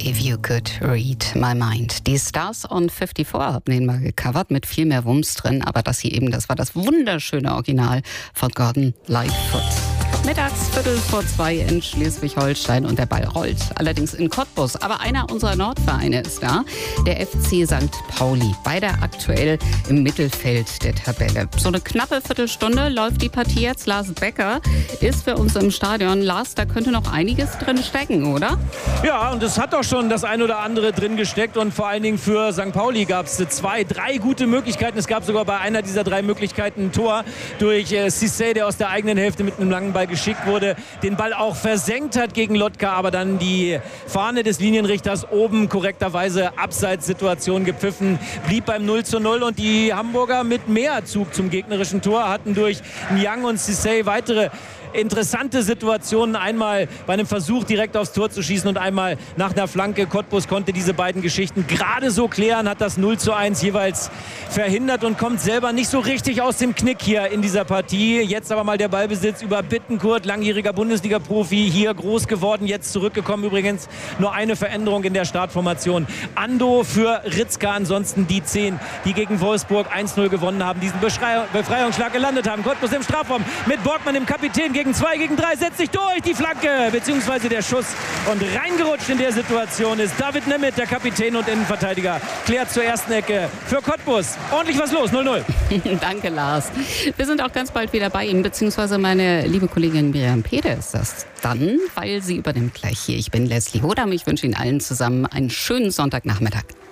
If You Could Read My Mind. Die Stars on 54 haben den mal gecovert mit viel mehr Wumms drin, aber das hier eben, das war das wunderschöne Original von Gordon Lightfoot. Mittags 1:45 in Schleswig-Holstein und der Ball rollt. Allerdings in Cottbus. Aber einer unserer Nordvereine ist da, der FC St. Pauli. Beide aktuell im Mittelfeld der Tabelle. So eine knappe Viertelstunde läuft die Partie jetzt. Lars Becker ist für uns im Stadion. Lars, da könnte noch einiges drin stecken, oder? Ja, und es hat doch schon das ein oder andere drin gesteckt. Und vor allen Dingen für St. Pauli gab es 2, 3 gute Möglichkeiten. Es gab sogar bei einer dieser 3 Möglichkeiten ein Tor durch Cissé, der aus der eigenen Hälfte mit einem langen Ball geschickt wurde, den Ball auch versenkt hat gegen Lotka, aber dann die Fahne des Linienrichters oben korrekterweise Abseitssituation gepfiffen, blieb beim 0:0 und die Hamburger mit mehr Zug zum gegnerischen Tor hatten durch Niang und Cissé weitere interessante Situationen, einmal bei einem Versuch direkt aufs Tor zu schießen und einmal nach einer Flanke. Cottbus konnte diese beiden Geschichten gerade so klären, hat das 0:1 jeweils verhindert und kommt selber nicht so richtig aus dem Knick hier in dieser Partie. Jetzt aber mal der Ballbesitz über Bittencourt, langjähriger Bundesliga-Profi, hier groß geworden, jetzt zurückgekommen. Übrigens nur eine Veränderung in der Startformation. Ando für Ritzka, ansonsten die 10, die gegen Wolfsburg 1:0 gewonnen haben, diesen Befreiungsschlag gelandet haben. Cottbus im Strafraum mit Borgmann, dem Kapitän, gegen 2 gegen 3, setzt sich durch, die Flanke bzw. der Schuss und reingerutscht in der Situation ist David Nemeth, der Kapitän und Innenverteidiger, klärt zur ersten Ecke für Cottbus. Ordentlich was los, 0:0. Danke, Lars. Wir sind auch ganz bald wieder bei Ihnen, beziehungsweise meine liebe Kollegin Miriam Peter ist das dann, weil sie übernimmt gleich hier. Ich bin Leslie Hodam, ich wünsche Ihnen allen zusammen einen schönen Sonntagnachmittag.